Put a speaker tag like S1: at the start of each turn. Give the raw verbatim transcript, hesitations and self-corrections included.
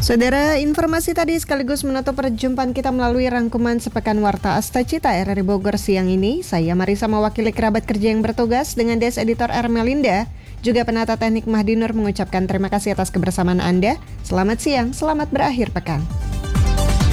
S1: Saudara, informasi tadi sekaligus menutup perjumpaan kita melalui rangkuman Sepekan Warta Astacita R R I Bogor siang ini. Saya Marisa mewakili kerabat kerja yang bertugas dengan Desk Editor Ermelinda, juga penata teknik Mahdi Nur mengucapkan terima kasih atas kebersamaan Anda. Selamat siang, selamat berakhir pekan.